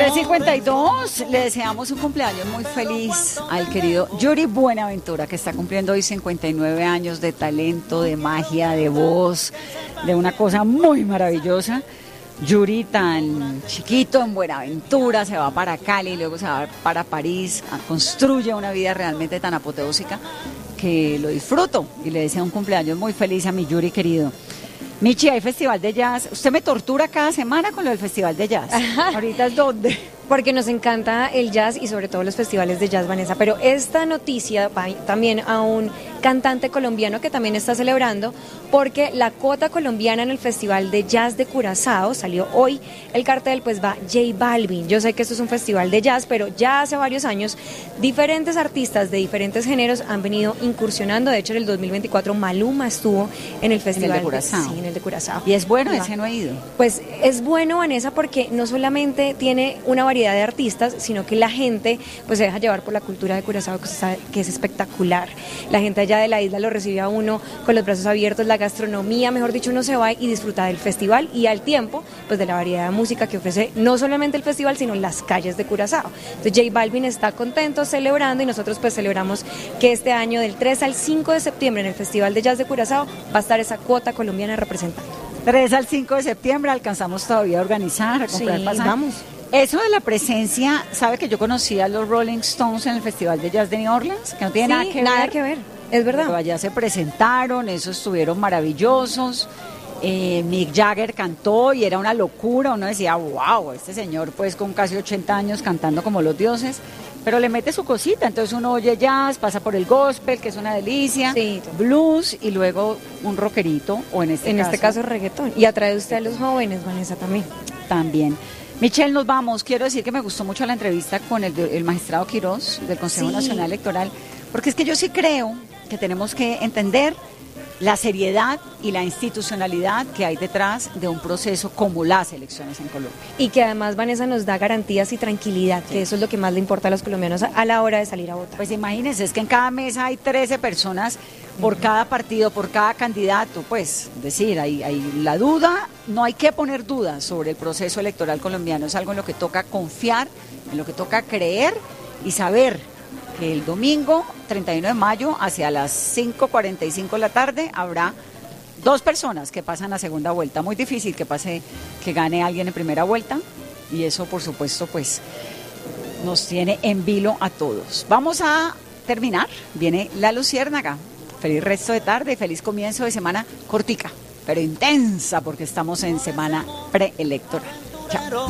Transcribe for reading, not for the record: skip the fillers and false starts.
3:52, le deseamos un cumpleaños muy feliz al querido Yuri Buenaventura, que está cumpliendo hoy 59 años de talento, de magia, de voz, de una cosa muy maravillosa. Yuri, tan chiquito en Buenaventura, se va para Cali, luego se va para París, construye una vida realmente tan apoteósica que lo disfruto y le deseo un cumpleaños muy feliz a mi Yuri querido. Michi, hay festival de jazz. Usted me tortura cada semana con lo del festival de jazz. ¿Ahorita es dónde? Porque nos encanta el jazz y sobre todo los festivales de jazz, Vanessa. Pero esta noticia va también a un cantante colombiano que también está celebrando, porque la cuota colombiana en el Festival de Jazz de Curazao salió hoy. El cartel pues va J Balvin. Yo sé que esto es un festival de jazz, pero ya hace varios años diferentes artistas de diferentes géneros han venido incursionando. De hecho, en el 2024 Maluma estuvo en el Festival de Curazao. Sí, en el de Curazao. Y es bueno, ese no he ido. Pues es bueno, Vanessa, porque no solamente tiene una variedad de artistas, sino que la gente pues se deja llevar por la cultura de Curazao, que es espectacular. La gente allá de la isla lo recibe a uno con los brazos abiertos, la gastronomía, mejor dicho, uno se va y disfruta del festival y al tiempo pues de la variedad de música que ofrece no solamente el festival, sino las calles de Curazao. Entonces J Balvin está contento, celebrando, y nosotros pues celebramos que este año del 3 al 5 de septiembre en el Festival de Jazz de Curazao va a estar esa cuota colombiana representando. 3 al 5 de septiembre alcanzamos todavía a organizar, a comprar pasajes. Vamos. Eso de la presencia, ¿sabe que yo conocí a los Rolling Stones en el Festival de Jazz de New Orleans? Que no tiene nada que ver. Es verdad. Pero allá se presentaron, esos estuvieron maravillosos. Mick Jagger cantó y era una locura. Uno decía, wow, este señor pues con casi 80 años cantando como los dioses. Pero le mete su cosita, entonces uno oye jazz, pasa por el gospel, que es una delicia, sí, blues y luego un rockerito, o en este caso reggaetón. Y atrae usted a los jóvenes, Vanessa, también. También. Michelle, nos vamos. Quiero decir que me gustó mucho la entrevista con el magistrado Quirós del Consejo Nacional Electoral, porque es que yo sí creo que tenemos que entender la seriedad y la institucionalidad que hay detrás de un proceso como las elecciones en Colombia. Y que además, Vanessa, nos da garantías y tranquilidad, que eso es lo que más le importa a los colombianos a la hora de salir a votar. Pues imagínense, es que en cada mesa hay 13 personas por cada partido, por cada candidato, pues, decir, hay la duda, no hay que poner dudas sobre el proceso electoral colombiano, es algo en lo que toca confiar, en lo que toca creer y saber que el domingo 31 de mayo hacia las 5:45 de la tarde habrá 2 personas que pasan a segunda vuelta. Muy difícil que gane alguien en primera vuelta, y eso por supuesto pues nos tiene en vilo a todos. Vamos a terminar, viene La Luciérnaga. Feliz resto de tarde, feliz comienzo de semana cortica, pero intensa, porque estamos en semana preelectoral. Chao.